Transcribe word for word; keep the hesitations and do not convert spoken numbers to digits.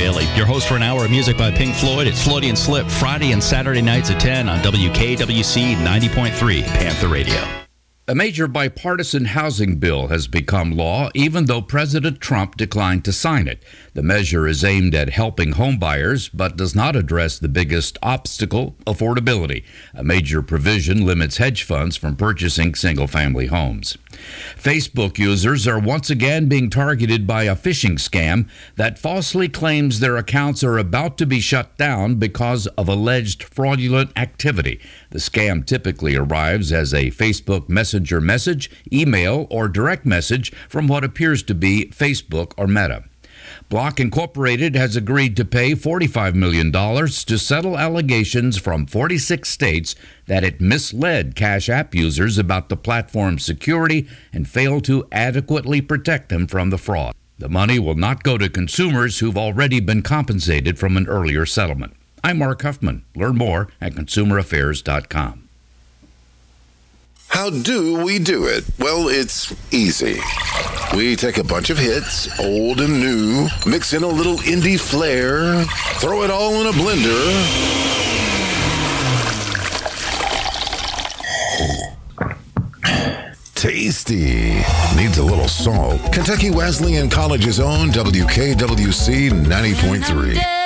Bailey, your host for an hour of music by Pink Floyd. It's Floydian Slip, Friday and Saturday nights at ten on W K W C ninety point three Panther Radio. A major bipartisan housing bill has become law, even though President Trump declined to sign it. The measure is aimed at helping homebuyers, but does not address the biggest obstacle, affordability. A major provision limits hedge funds from purchasing single-family homes. Facebook users are once again being targeted by a phishing scam that falsely claims their accounts are about to be shut down because of alleged fraudulent activity. The scam typically arrives as a Facebook Messenger message, email, or direct message from what appears to be Facebook or Meta. Block Incorporated has agreed to pay forty-five million dollars to settle allegations from forty-six states that it misled Cash App users about the platform's security and failed to adequately protect them from the fraud. The money will not go to consumers who've already been compensated from an earlier settlement. I'm Mark Huffman. Learn more at consumer affairs dot com. How do we do it? Well, it's easy. We take a bunch of hits, old and new, mix in a little indie flair, throw it all in a blender. Tasty. Needs a little salt. Kentucky Wesleyan College's own W K W C ninety point three.